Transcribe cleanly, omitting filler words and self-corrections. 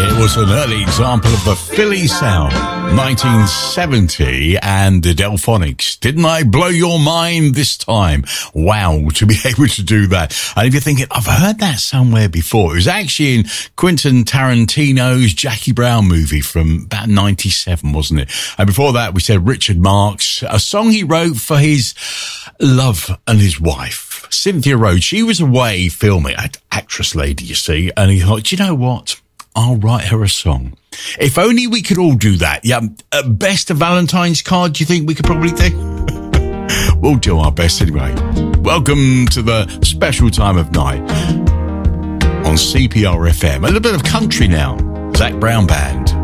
It was an early example of the Philly sound, 1970, and the Delphonics. Didn't I blow your mind this time? Wow, to be able to do that. And if you're thinking, I've heard that somewhere before, it was actually in Quentin Tarantino's Jackie Brown movie from about 97, wasn't it? And before that, we said Richard Marx, a song he wrote for his love and his wife, Cynthia Rhodes. She was away filming, actress lady, you see, and he thought, do you know what? I'll write her a song. If only we could all do that. Yeah, best of Valentine's card, do you think we could probably do? We'll do our best anyway. Welcome to the special time of night on CPR FM. A little bit of country now. Zac Brown Band.